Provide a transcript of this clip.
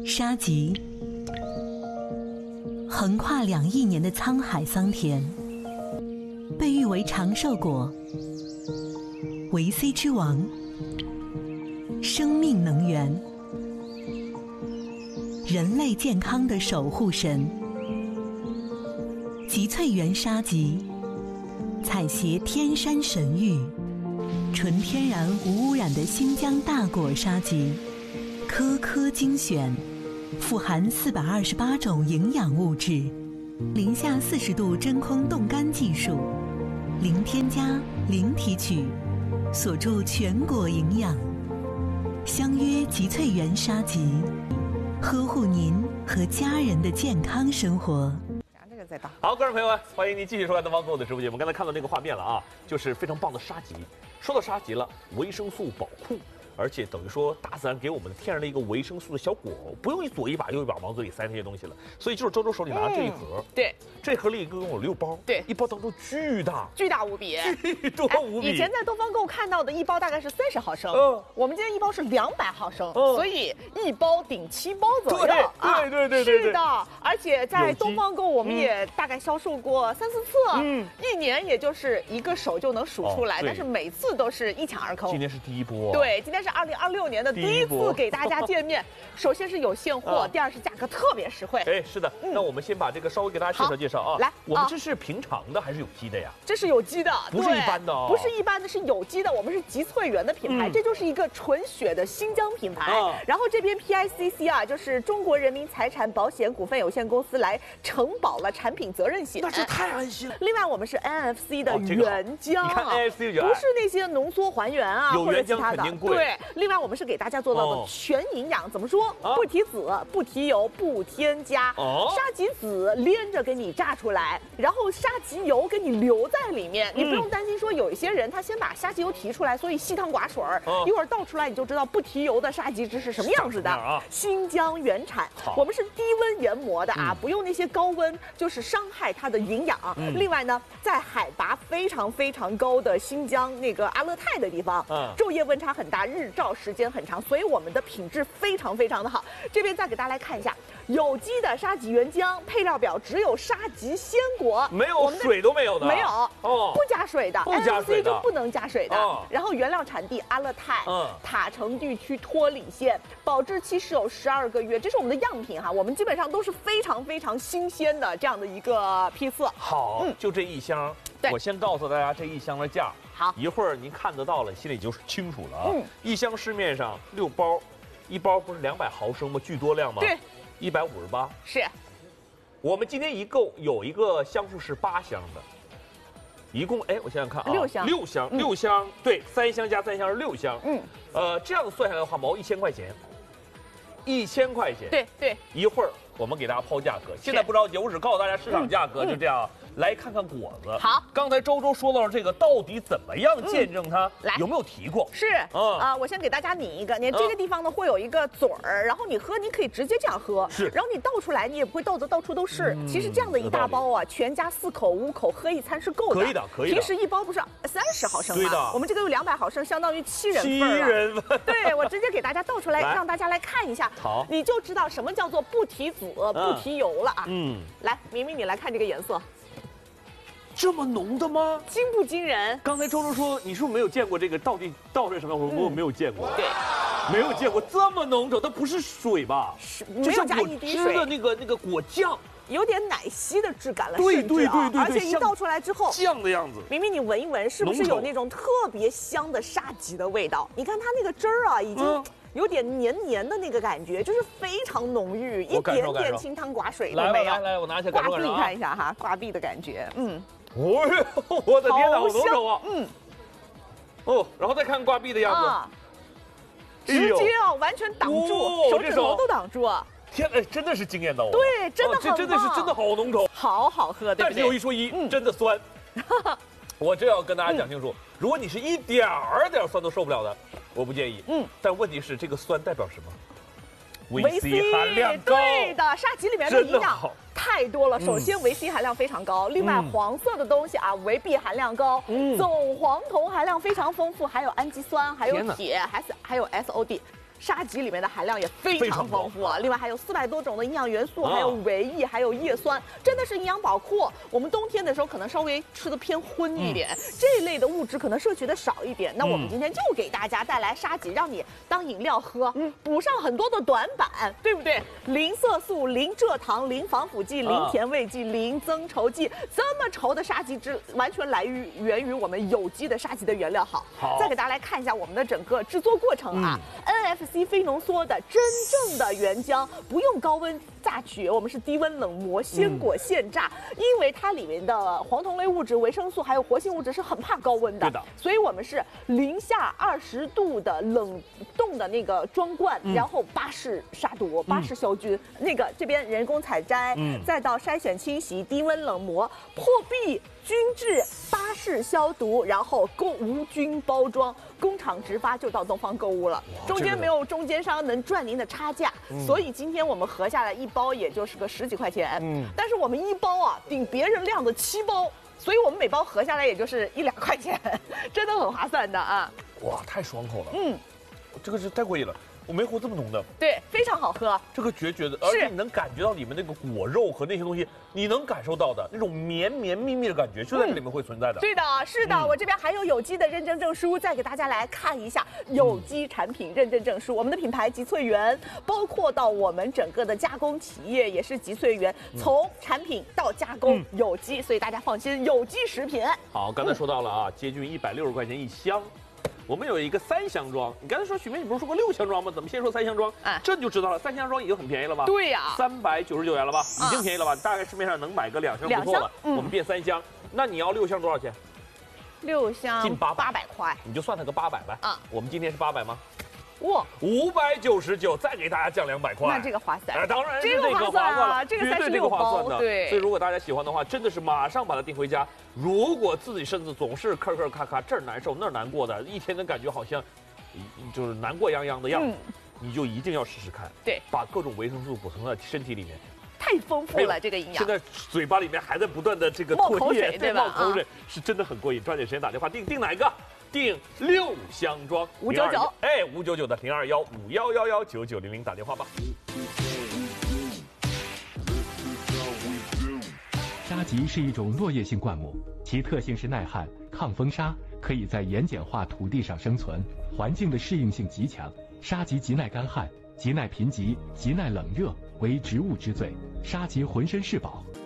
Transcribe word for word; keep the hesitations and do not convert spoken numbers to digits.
沙棘，横跨两亿年的沧海桑田，被誉为长寿果、维 C 之王、生命能源、人类健康的守护神。集萃源沙棘，采撷天山神玉，纯天然无污染的新疆大果沙棘，颗颗精选，富含四百二十八种营养物质，零下四十度真空冻干技术，零添加、零提取，锁住全果营养。相约集萃源沙棘，呵护您和家人的健康生活。 好，观众朋友们，欢迎您继续收看《东方购物》的直播节目。我们刚才看到那个画面了啊，就是非常棒的沙棘。说到沙棘了，维生素宝库。而且等于说，大自然给我们天然的一个维生素的小果，不用一左一把右一把往嘴里塞那些东西了。所以就是周周手里拿这一盒， 嗯、对， 这盒里一共有六包， 对， 一包当中巨大， 巨大无比， 巨多无比。 以前在东方购看到的一包大概是三十毫升，嗯，我们今天一包是两百毫升，嗯，所以一包顶七包左右啊，对对对对， 是的。而且在东方购我们也大概销售过三四次，嗯，一年也就是一个手就能数出来，但是每次都是一抢而空。 今天是第一波， 对，今天是二零二六年的。第一次给大家见面，首先是有现货，啊、第二是价格特别实惠。 哎，是的，嗯、那我们先把这个稍微给大家介绍介绍啊。 来， 我们这是平常的还是有机的呀？ 这是有机的， 不是一般的哦， 不是一般的，是有机的。我们是集萃源的品牌，嗯、这就是一个纯血的新疆品牌。啊、然后这边 P I C C 啊，就是中国人民财产保险股份有限公司来承保了产品责任险， 那是太安心了。 另外，我们是 N F C 的原浆， 哦这个、你看 N F C 原不是那些浓缩还原啊， 有原浆或者其他的。 肯定贵。 对，另外我们是给大家做到的。哦全营养怎么说？啊、不提籽，不提油，不添加。哦，沙棘籽连着给你榨出来，然后沙棘油给你留在里面，嗯、你不用担心说有一些人他先把沙棘油提出来，所以稀汤寡水儿，哦、一会儿倒出来你就知道不提油的沙棘汁是什么样子的。啊、新疆原产，我们是低温研磨的啊，嗯、不用那些高温，就是伤害它的营养。嗯、另外呢，在海拔非常非常高的新疆那个阿勒泰的地方，嗯、昼夜温差很大，日照时间很长，所以我们的品质非常非常的好。这边再给大家来看一下有机的沙棘原浆，配料表只有沙棘鲜果， 没有水都没有的， 没有哦，不加水的， 不加水的 N F C 就不能加水的。哦、然后原料产地阿勒泰，嗯，塔城地区托里县，保质期是有十二个月，这是我们的样品哈，我们基本上都是非常非常新鲜的这样的一个批次。 好，嗯、就这一箱，我先告诉大家这一箱的价。 好， 一会儿您看得到了，心里就清楚了啊。嗯，一箱市面上六包。一包不是两百毫升吗？巨多量吗？ 对， 一百五十八。 是， 我们今天一共有一个箱数是八箱的，一共哎，我想想看啊， 六箱， 六箱，嗯、六箱，对，三箱加三箱是六箱。 嗯， 呃，这样子算下来的话，毛一千块钱，一千块钱。 对对， 一会儿我们给大家抛价格，现在不着急，我只告诉大家市场价格，嗯、就这样。来看看果子。 好， 刚才周周说到了这个，到底怎么样见证它？ 来， 有没有提过？ 是啊、嗯呃，我先给大家拧一个，你这个地方呢会有一个嘴儿，然后你喝，你可以直接这样喝， 是， 然后你倒出来，你也不会倒得到处都是。嗯、其实这样的一大包啊，全家四口五口喝一餐是够的， 可以的，可以的。 平时一包不是三十毫升吗？ 对的， 我们这个有两百毫升，相当于七人份七人份。 对，我直接给大家倒出来，让大家来看一下， 好， 你就知道什么叫做不提籽、不提油了啊。嗯，来，明明你来看这个颜色。 这么浓的吗？ 惊不惊人？ 刚才周周说，你是不是没有见过这个到底到底什么样？我说我没有见过， 对， 没有见过这么浓稠，它不是水吧？ 是，没有加一滴水的那个那个果酱， 有点奶昔的质感了。 对对对对， 而且一倒出来之后， 酱的样子。 明明你闻一闻，是不是有那种特别香的沙棘的味道？你看它那个汁儿啊，已经。有点黏黏的那个感觉，就是非常浓郁，一点点清汤寡水都没有。 来来来，我拿起来感受感受。 挂壁看一下哈，挂壁的感觉，嗯。 哦呦，我的天哪，好浓稠啊！ 嗯。 哦，然后再看挂壁的样子，直接啊，完全挡住，手指头都挡住啊！ 天哎，真的是惊艳到我。 对，真的很棒。 这真的是真的好浓稠， 好好喝，对不对？ 但是有一说一，真的酸。我这要跟大家讲清楚，如果你是一点儿点酸都受不了的。我不介意，嗯，但问题是这个酸代表什么？维 C 含量高。 对的，沙棘里面的营养太多了。首先维 C 含量非常高，另外黄色的东西啊，维 B 含量高，总黄酮含量非常丰富，还有氨基酸，还有铁，还是还有 S O D。 沙棘里面的含量也非常丰富啊。另外还有四百多种的营养元素，还有维 E， 还有叶酸，真的是营养宝库。我们冬天的时候可能稍微吃的偏荤一点，嗯、这一类的物质可能摄取的少一点。那我们今天就给大家带来沙棘，让你当饮料喝，嗯、补上很多的短板，对不对？零色素、零蔗糖、零防腐剂、零甜味剂、零增稠剂，这么稠的沙棘汁完全来于源于我们有机的沙棘的原料好。好，再给大家来看一下我们的整个制作过程啊。嗯、N F C 非浓缩的真正的原浆，不用高温榨取，我们是低温冷磨鲜果现榨，嗯、因为它里面的黄酮类物质、维生素还有活性物质是很怕高温的， 对的， 所以我们是零下二十度的冷冻的那个装罐，嗯、然后巴氏杀毒、巴氏消菌，嗯、那个这边人工采摘，嗯、再到筛选清洗、低温冷磨、破壁。均质巴氏消毒，然后购无菌包装，工厂直发就到东方购物了，中间没有中间商能赚您的差价，嗯、所以今天我们合下来一包也就是个十几块钱，嗯，但是我们一包啊顶别人量的七包，所以我们每包合下来也就是一两块钱，真的很划算的啊！ 哇，太爽口了，嗯，这个是太过瘾了。我没喝这么浓的， 对，非常好喝， 这个绝绝的，而且你能感觉到里面那个果肉和那些东西，你能感受到的那种绵绵密密的感觉，就在这里面会存在的。 对的，是的，嗯、我这边还有有机的认证证书，再给大家来看一下有机产品认证证书。嗯、我们的品牌集萃源，包括到我们整个的加工企业也是集萃源，嗯、从产品到加工、嗯、有机，所以大家放心，有机食品。 好，刚才说到了啊，接近一百六十块钱一箱。我们有一个三箱装，你刚才说许梅，你不是说过六箱装吗？怎么先说三箱装？哎，这你就知道了，三箱装已经很便宜了吧？ 对呀， 三百九十九元了吧？已经便宜了吧？啊、大概市面上能买个两箱不错了。嗯、我们变三箱，那你要六箱多少钱？ 六箱近八八百块， 你就算它个八百呗。啊，我们今天是八百吗？ 哇， 五百九十九，再给大家降两百块， 那这个划算， 哎，当然是这个划算了， 这个三十六包，对。 所以如果大家喜欢的话，真的是马上把它订回家。如果自己身子总是咳咳咔咔，这儿难受那儿难过的，一天的感觉好像就是难过泱泱的样子，嗯、你就一定要试试看， 对， 把各种维生素补充在身体里面。 太丰富了，这个营养。 现在嘴巴里面还在不断的这个唾液，对吧？ 冒口水，啊、是真的很过瘾。抓紧时间打电话订订哪个？订六箱装五九九， 哎，五九九的零二幺五幺幺幺九九零零打电话吧。 沙棘是一种落叶性灌木，其特性是耐旱、抗风沙，可以在盐碱化土地上生存，环境的适应性极强。沙棘极耐干旱，极耐贫瘠，极耐冷热，为植物之最。沙棘浑身是宝。